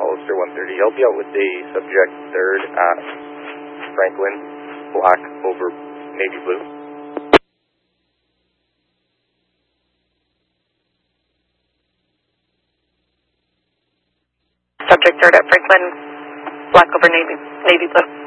Hollister 130. I'll be out with the subject third at Franklin, black over navy blue. Subject third at Franklin, black over navy blue.